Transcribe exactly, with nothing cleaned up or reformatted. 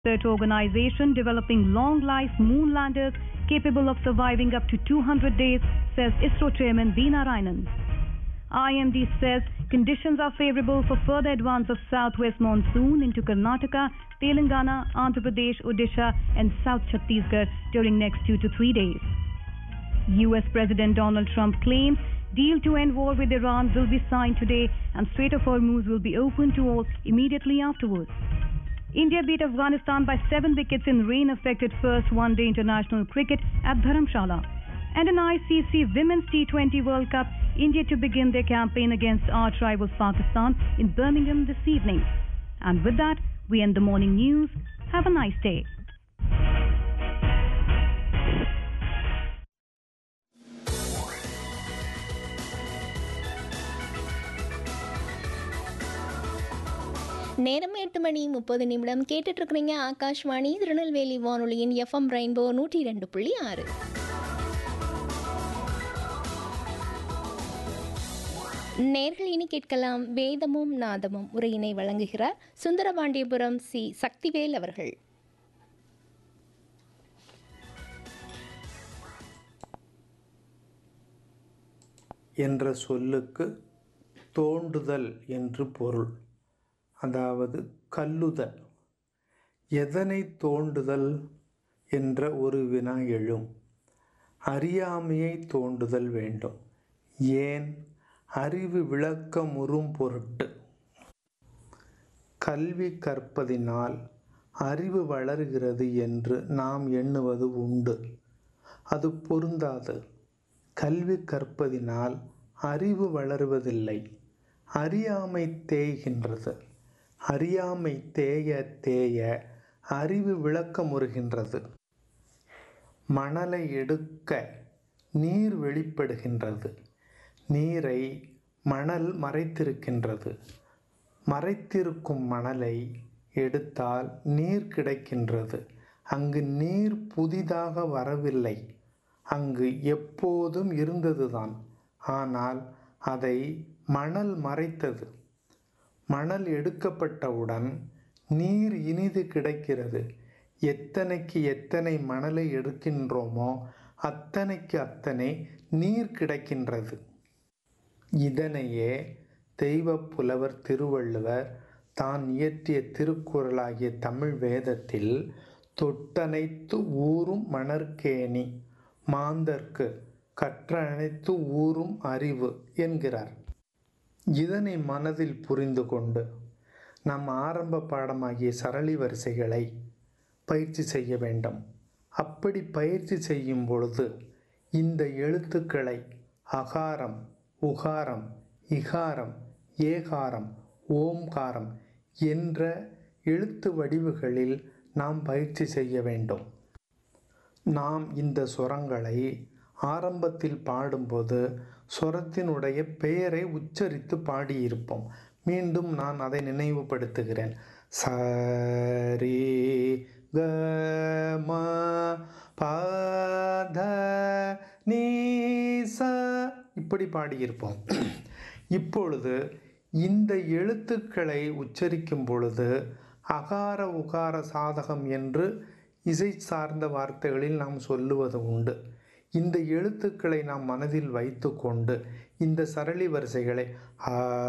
Research organization developing long-life moon landers capable of surviving up to two hundred days, says ISRO chairman V. Narayanan. I M D says conditions are favorable for further advance of southwest monsoon into Karnataka, Telangana, Andhra Pradesh, Odisha and South Chhattisgarh during next two to three days. U S President Donald Trump claims deal to end war with Iran will be signed today and Strait of Hormuz will be open to all immediately afterwards. India beat Afghanistan by seven wickets in rain-affected first one-day international cricket at Dharamshala. And in I C C Women's T twenty World Cup, India to begin their campaign against arch rivals Pakistan in Birmingham this evening. And with that, we end the morning news. Have a nice day. நேரம் எட்டு மணி முப்பது நிமிடம் கேட்டுட்டு இருக்கிறீங்க. ஆகாஷ்வாணி திருநெல்வேலி வானொலியின் FM rainbow நூற்றி ரெண்டு புள்ளி ஆறு. நேர்கள் இனி கேட்கலாம் வேதமும் நாதமும் உரையினை வழங்குகிறார் சுந்தரபாண்டியபுரம் சி சக்திவேல் அவர்கள். என்ற சொல்லுக்கு தோண்டுதல் என்று பொருள். அதாவது கல்லுதல். எதனை தோண்டுதல் என்ற ஒரு வினா எழும். அறியாமையை தோண்டுதல் வேண்டும். ஏன்? அறிவு விளக்கமுறும் பொருட்டு. கல்வி கற்பதினால் அறிவு வளர்கிறது என்று நாம் எண்ணுவது உண்டு. அது பொருந்தாது. கல்வி கற்பதினால் அறிவு வளருவதில்லை. அறியாமை தேய்கின்றது. அறியாமை தேய தேய அறிவு விளக்கமுறுகின்றது. மணலை எடுக்க நீர் வெளிப்படுகின்றது. நீரை மணல் மறைத்திருக்கின்றது. மறைத்திருக்கும் மணலை எடுத்தால் நீர் கிடைக்கின்றது. அங்கு நீர் புதிதாக வரவில்லை. அங்கு எப்போதும் இருந்ததுதான். ஆனால் அதை மணல் மறைத்தது. மணல் எடுக்கப்பட்டவுடன் நீர் இனிது கிடைக்கிறது. எத்தனைக்கு எத்தனை மணலை எடுக்கின்றோமோ அத்தனைக்கு அத்தனை நீர் கிடைக்கின்றது. இதனையே தெய்வ புலவர் திருவள்ளுவர் தான் இயற்றிய திருக்குறளாகிய தமிழ் வேதத்தில் தொட்டனைத்து ஊரும் மணற்கேணி மாந்தர்க்கு கற்றனைத்து ஊரும் அறிவு என்கிறார். இதனை மனதில் புரிந்து கொண்டு நம் ஆரம்ப பாடமாகிய சரளி வரிசைகளை பயிற்சி செய்ய வேண்டும். அப்படி பயிற்சி செய்யும் பொழுது இந்த எழுத்துக்களை அகாரம், உகாரம், இகாரம், ஏகாரம், ஓம்காரம் என்ற எழுத்து வடிவுகளில் நாம் பயிற்சி செய்ய வேண்டும். நாம் இந்த சொரங்களை ஆரம்பத்தில் பாடும்போது சொரத்தினுடைய பெயரை உச்சரித்து பாடியிருப்போம். மீண்டும் நான் அதை நினைவுபடுத்துகிறேன். சரி க ம ப த நீ ச இப்படி பாடியிருப்போம். இப்பொழுது இந்த எழுத்துக்களை உச்சரிக்கும் பொழுது அகார உகார சாதகம் என்று இசை சார்ந்த வார்த்தைகளில் நாம் சொல்லுவது உண்டு. இந்த எழுத்துக்களை நாம் மனதில் வைத்து கொண்டு இந்த சரளி வரிசைகளை ஆ